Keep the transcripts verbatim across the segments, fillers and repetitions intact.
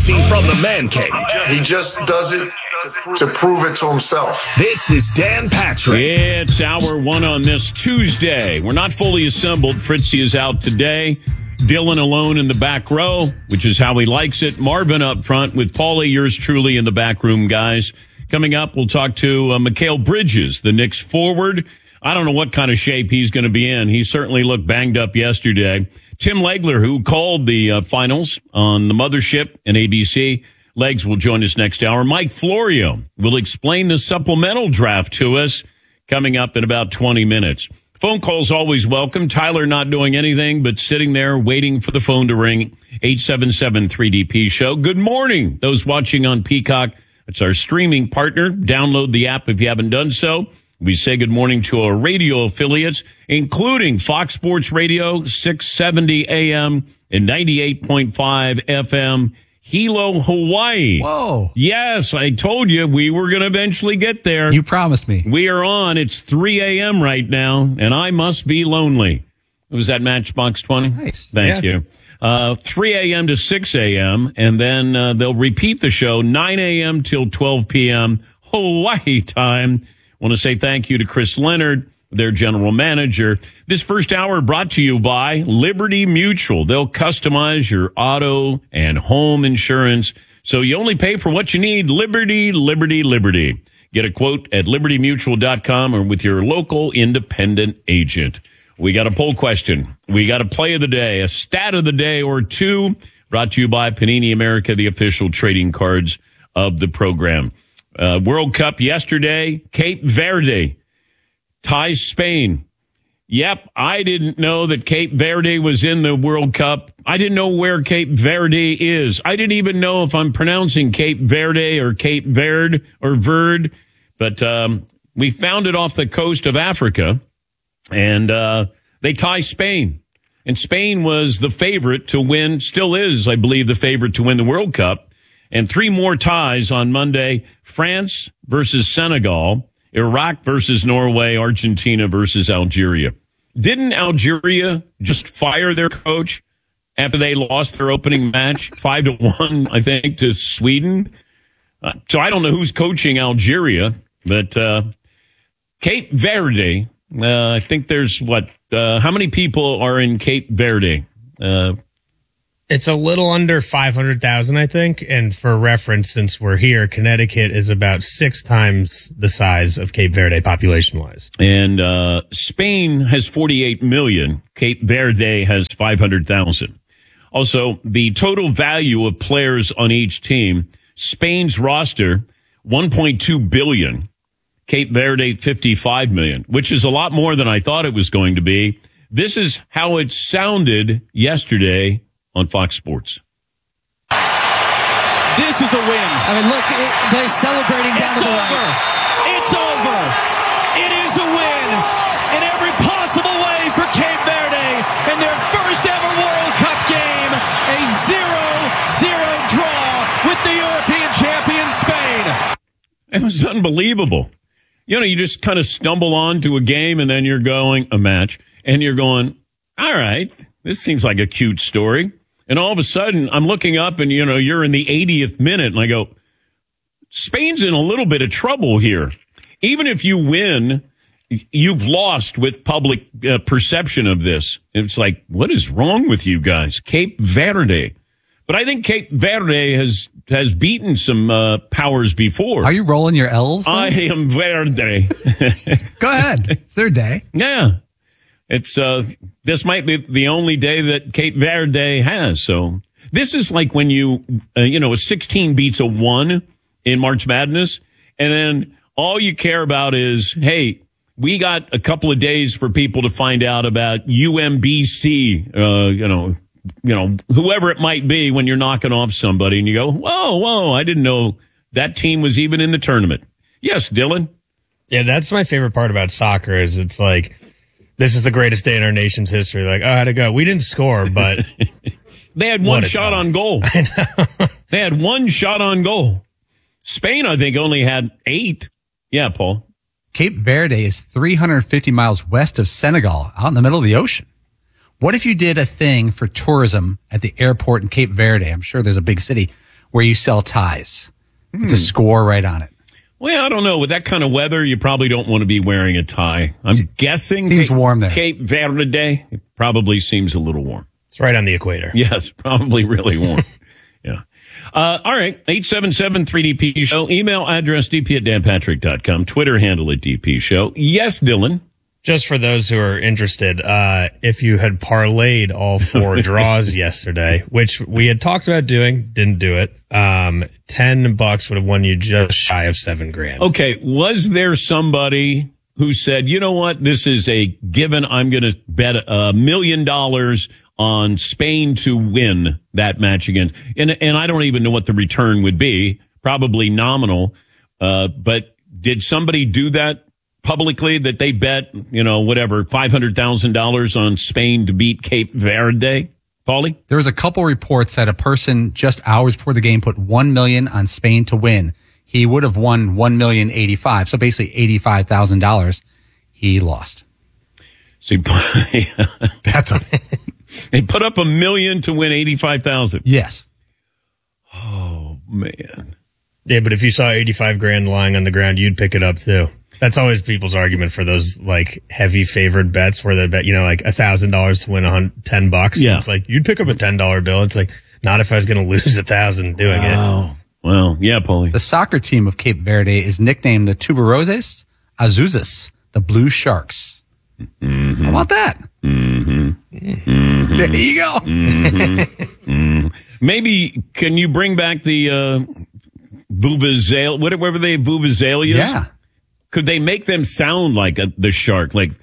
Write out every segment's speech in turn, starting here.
Broadcasting from the man cave. He just does it to prove it to himself. This is Dan Patrick. It's hour one on this Tuesday. We're not fully assembled. Fritzy is out today. Dylan alone in the back row, which is how he likes it. Marvin up front with Paulie, yours truly, in the back room, guys. Coming up, we'll talk to uh, Mikal Bridges, the Knicks forward. I don't know what kind of shape he's going to be in. He certainly looked banged up yesterday. Tim Legler, who called the uh, finals on the Mothership and A B C. Legs will join us next hour. Mike Florio will explain the supplemental draft to us coming up in about twenty minutes. Phone calls always welcome. Tyler not doing anything but sitting there waiting for the phone to ring. eight seven seven three D P show. Good morning. Those watching on Peacock, it's our streaming partner. Download the app if you haven't done so. We say good morning to our radio affiliates, including Fox Sports Radio, six seventy A M and ninety-eight point five F M. Hilo, Hawaii. Whoa. Yes, I told you we were going to eventually get there. You promised me. We are on. It's three A.M. right now, and I must be lonely. Was that Matchbox twenty? Nice. Thank yeah. you. Uh, three A.M. to six A.M., and then uh, they'll repeat the show nine A.M. till twelve P.M. Hawaii time. Want to say thank you to Chris Leonard, their general manager. This first hour brought to you by Liberty Mutual. They'll customize your auto and home insurance, so you only pay for what you need. Liberty, Liberty, Liberty. Get a quote at liberty mutual dot com or with your local independent agent. We got a poll question. We got a play of the day, a stat of the day or two, brought to you by Panini America, the official trading cards of the program. Uh, World Cup yesterday, Cape Verde ties Spain. Yep, I didn't know that Cape Verde was in the World Cup. I didn't know where Cape Verde is. I didn't even know if I'm pronouncing Cape Verde or Cape Verde or Verde. But um, we found it off the coast of Africa, and uh, they tie Spain. And Spain was the favorite to win, still is, I believe, the favorite to win the World Cup. And three more ties on Monday: France versus Senegal, Iraq versus Norway, Argentina versus Algeria. Didn't Algeria just fire their coach after they lost their opening match, five to one, I think, to Sweden? Uh, so I don't know who's coaching Algeria, but uh, Cape Verde, uh, I think there's what, uh, how many people are in Cape Verde? Uh, It's a little under five hundred thousand, I think. And for reference, since we're here, Connecticut is about six times the size of Cape Verde population-wise. And uh, Spain has forty-eight million. Cape Verde has five hundred thousand. Also, the total value of players on each team, Spain's roster, one point two billion. Cape Verde, fifty-five million, which is a lot more than I thought it was going to be. This is how it sounded yesterday on Fox Sports. This is a win. I mean, look, it, they're celebrating down it's to the over. right. It's over. It is a win in every possible way for Cape Verde in their first ever World Cup game. A zero zero draw with the European champion Spain. It was unbelievable. You know, you just kind of stumble onto a game and then you're going, a match, and you're going, all right, this seems like a cute story. And all of a sudden, I'm looking up and, you know, you're in the eightieth minute, and I go, Spain's in a little bit of trouble here. Even if you win, you've lost with public uh, perception of this. It's like, what is wrong with you guys? Cape Verde. But I think Cape Verde has has beaten some uh, powers before. Are you rolling your L's? I am Verde. Go ahead. It's their day. Yeah. It's uh, this might be the only day that Cape Verde has. So this is like when you, uh, you know, a sixteen beats a one in March Madness, and then all you care about is, hey, we got a couple of days for people to find out about U M B C, uh, you know, you know, whoever it might be when you're knocking off somebody, and you go, whoa, whoa, I didn't know that team was even in the tournament. Yes, Dylan. Yeah, that's my favorite part about soccer is it's like, this is the greatest day in our nation's history. Like, oh, how'd it go? We didn't score, but they had one shot on goal. I know. They had one shot on goal. Spain, I think, only had eight. Yeah, Paul. Cape Verde is three hundred fifty miles west of Senegal, out in the middle of the ocean. What if you did a thing for tourism at the airport in Cape Verde? I'm sure there's a big city where you sell ties with the score right on it. Well, I don't know. With that kind of weather, you probably don't want to be wearing a tie. I'm guessing Seems Cape, warm there. Cape Verde, it probably seems a little warm. It's right on the equator. Yes, probably really warm. Yeah. Uh, all right. eight seven seven three D P show. Email address d p at dan patrick dot com. Twitter handle at D P show. Yes, Dylan. Just for those who are interested, uh, if you had parlayed all four draws yesterday, which we had talked about doing, didn't do it, um, ten bucks would have won you just shy of seven grand. Okay. Was there somebody who said, you know what? This is a given. I'm going to bet a million dollars on Spain to win that match again. And, and I don't even know what the return would be. Probably nominal. Uh, but did somebody do that publicly, that they bet, you know, whatever, five hundred thousand dollars on Spain to beat Cape Verde? Paulie? There was a couple reports that a person just hours before the game put one million dollars on Spain to win. He would have won one million eighty-five, so basically eighty-five thousand dollars. He lost. So he, That's a he put up a million to win eighty-five thousand. yes. Oh, man. Yeah, but if you saw eighty-five grand lying on the ground, you'd pick it up too. That's always people's argument for those like heavy favored bets where they bet, you know, like a thousand dollars to win a hundred, ten bucks. Yeah. It's like, you'd pick up a ten dollar bill. It's like, not if I was going to lose a thousand doing it. Oh, well, yeah, Paulie. The soccer team of Cape Verde is nicknamed the Tubaroses Azuzes, the Blue Sharks. Mm-hmm. How about that? Mm-hmm. Mm-hmm. There you go. Mm-hmm. Mm-hmm. Maybe, can you bring back the uh, Vuvuzela, whatever they, Vuvuzelias? Yeah. Could they make them sound like a, the shark? Like,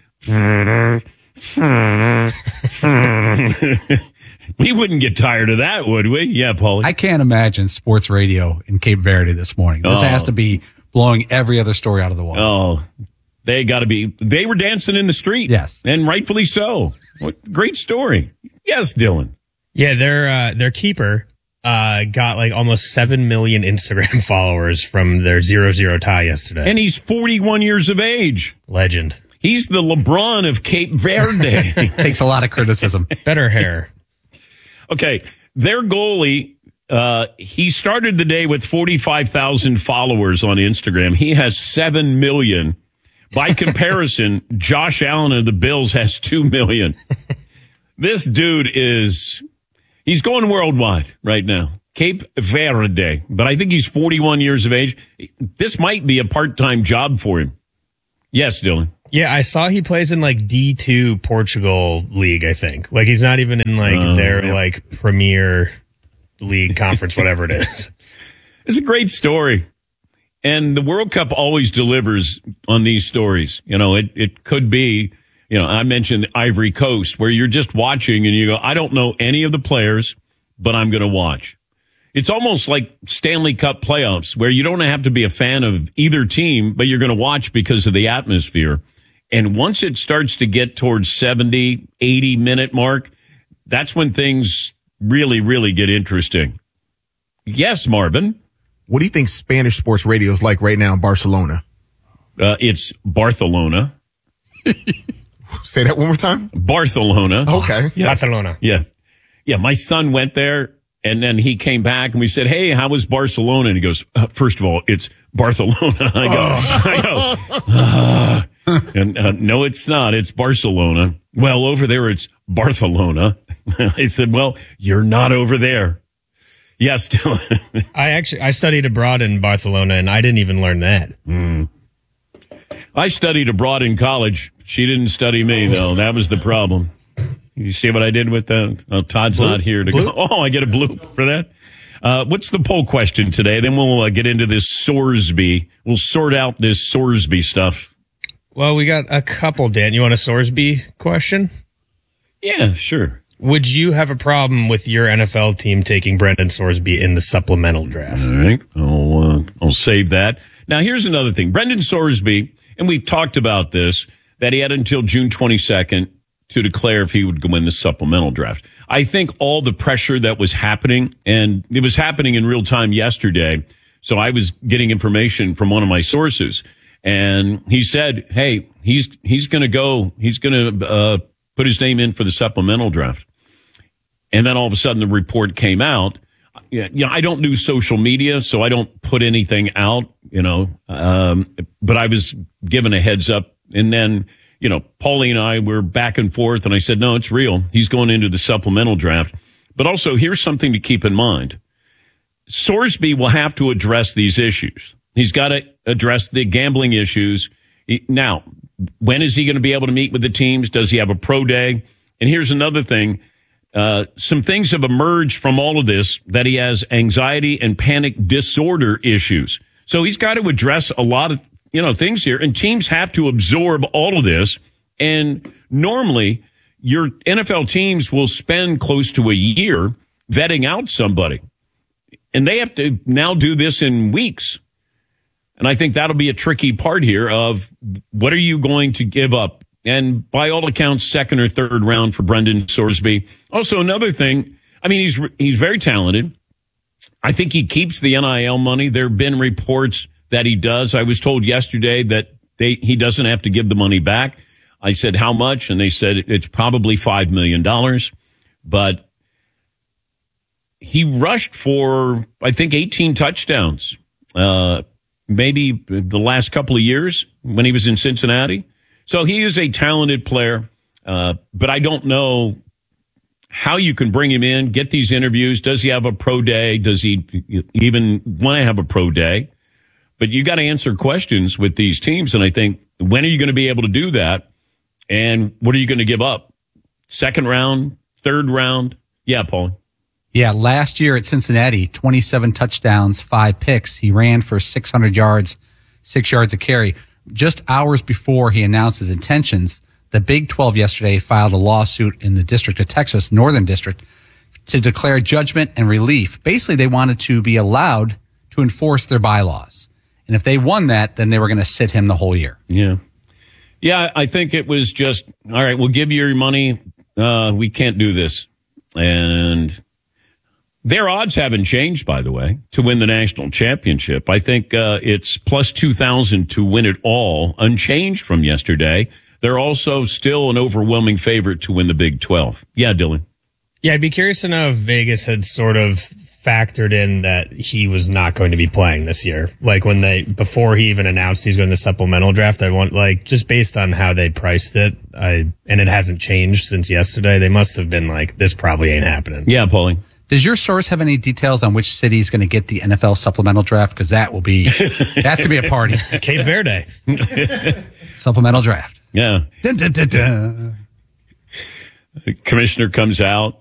we wouldn't get tired of that, would we? Yeah, Paulie. I can't imagine sports radio in Cape Verde this morning. This Oh. has to be blowing every other story out of the water. Oh, they got to be. They were dancing in the street. Yes. And rightfully so. What great story. Yes, Dylan. Yeah, their, uh, their keeper, uh, got like almost seven million Instagram followers from their zero zero tie yesterday. And he's forty-one years of age. Legend. He's the LeBron of Cape Verde. Takes a lot of criticism. Better hair. Okay. Their goalie, uh, he started the day with forty-five thousand followers on Instagram. He has seven million. By comparison, Josh Allen of the Bills has two million. This dude is, he's going worldwide right now. Cape Verde. But I think he's forty-one years of age. This might be a part-time job for him. Yes, Dylan. Yeah, I saw he plays in like D two Portugal league, I think. Like he's not even in like Oh, their yeah. like Premier League conference, whatever it is. It's a great story. And the World Cup always delivers on these stories. You know, it, it could be, you know, I mentioned Ivory Coast where you're just watching and you go, I don't know any of the players, but I'm going to watch. It's almost like Stanley Cup playoffs where you don't have to be a fan of either team, but you're going to watch because of the atmosphere. And once it starts to get towards seventy, eighty minute mark, that's when things really, really get interesting. Yes, Marvin. What do you think Spanish sports radio is like right now in Barcelona? Uh, it's Barcelona. Say that one more time. Barcelona. Okay. Yeah. Barcelona. Yeah. Yeah. My son went there and then he came back and we said, hey, how was Barcelona? And he goes, uh, first of all, it's Barcelona. I go, I go, ah. and, uh, no, it's not. It's Barcelona. Well, over there, it's Barcelona. I said, well, you're not over there. Yes, Dylan. I actually I studied abroad in Barcelona and I didn't even learn that. Mm. I studied abroad in college. She didn't study me, though. That was the problem. You see what I did with that? Oh, Todd's bloop, not here to bloop. go. Oh, I get a bloop for that. Uh, what's the poll question today? Then we'll uh, get into this Sorsby. We'll sort out this Sorsby stuff. Well, we got a couple, Dan. You want a Sorsby question? Yeah, sure. Would you have a problem with your N F L team taking Brendan Sorsby in the supplemental draft? All right. I'll, uh, I'll save that. Now, here's another thing. Brendan Sorsby, and we've talked about this, that he had until June twenty-second to declare if he would go in the supplemental draft. I think all the pressure that was happening, and it was happening in real time yesterday, so I was getting information from one of my sources, and he said, hey, he's he's going to go, he's going to uh, put his name in for the supplemental draft. And then all of a sudden the report came out. yeah, you know, I don't do social media, so I don't put anything out, you know, um, but I was given a heads up. And then, you know, Paulie and I were back and forth, and I said, no, it's real. He's going into the supplemental draft. But also, here's something to keep in mind. Sorsby will have to address these issues. He's got to address the gambling issues. Now, when is he going to be able to meet with the teams? Does he have a pro day? And here's another thing. Uh, some things have emerged from all of this that he has anxiety and panic disorder issues. So he's got to address a lot of, you know, things here, and teams have to absorb all of this. And normally your N F L teams will spend close to a year vetting out somebody, and they have to now do this in weeks. And I think that'll be a tricky part here of what are you going to give up? And by all accounts, second or third round for Brendan Sorsby. Also, another thing, I mean, he's he's very talented. I think he keeps the N I L money. There have been reports that he does. I was told yesterday that they he doesn't have to give the money back. I said, how much? And they said it's probably five million dollars. But he rushed for, I think, eighteen touchdowns, uh, maybe the last couple of years when he was in Cincinnati. So he is a talented player, uh, but I don't know how you can bring him in, get these interviews. Does he have a pro day? Does he even want to have a pro day? But you got to answer questions with these teams. And I think, when are you going to be able to do that? And what are you going to give up? Second round, third round? Yeah, Paul. Yeah, last year at Cincinnati, twenty-seven touchdowns, five picks. He ran for six hundred yards, six yards a carry. Just hours before he announced his intentions, the Big twelve yesterday filed a lawsuit in the District of Texas, Northern District, to declare judgment and relief. Basically, they wanted to be allowed to enforce their bylaws. And if they won that, then they were going to sit him the whole year. Yeah. Yeah, I think it was just, all right, we'll give you your money. Uh, we can't do this. And their odds haven't changed, by the way, to win the national championship. I think uh, it's plus two thousand to win it all, unchanged from yesterday. They're also still an overwhelming favorite to win the Big twelve. Yeah, Dylan. Yeah, I'd be curious to know if Vegas had sort of factored in that he was not going to be playing this year. Like when they, before he even announced he's going to supplemental draft, I want, like, just based on how they priced it, I, and it hasn't changed since yesterday, they must have been like, this probably ain't happening. Yeah, Paulie. Does your source have any details on which city is going to get the N F L supplemental draft? Because that will be, that's going to be a party. Cape Verde. Supplemental draft. Yeah. Dun, dun, dun, dun. The commissioner comes out.